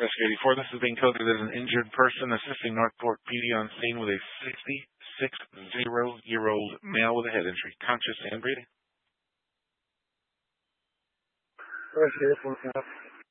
Rescue 84, this is being coded as an injured person assisting Northport PD on scene with a 66-year-old male with a head injury, conscious and breathing. Rescue 84,